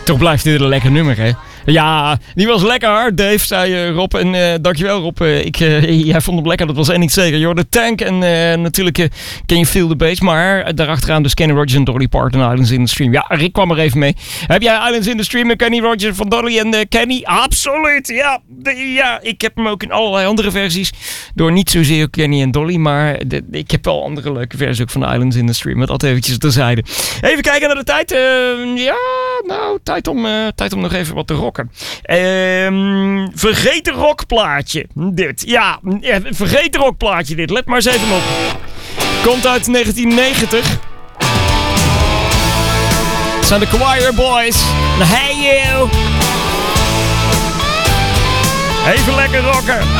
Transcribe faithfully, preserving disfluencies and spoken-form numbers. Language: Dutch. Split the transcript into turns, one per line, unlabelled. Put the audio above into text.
Toch blijft dit een lekker nummer, hè? Ja, die was lekker, Dave, zei uh, Rob. En uh, dankjewel, Rob. Uh, ik, uh, jij vond hem lekker, dat was één niet zeker. Joh, de Tank en uh, natuurlijk uh, Can You Feel the Bass. Maar uh, daarachteraan dus Kenny Rogers en Dolly Parton, Islands in the Stream. Ja, Rick kwam er even mee. Heb jij Islands in the Stream met Kenny Rogers van Dolly en uh, Kenny? Absoluut, ja. De, ja. Ik heb hem ook in allerlei andere versies. Door niet zozeer Kenny en Dolly, maar de, ik heb wel andere leuke versies ook van Islands in the Stream. Met dat eventjes terzijde. Even kijken naar de tijd. Uh, ja, nou, tijd om, uh, tijd om nog even wat te rocken. Um, vergeten rockplaatje. Dit. Ja, vergeten rockplaatje dit. Let maar eens even op. Komt uit negentien negentig. Het zijn de Choir Boys. Hey you. Even lekker rocken.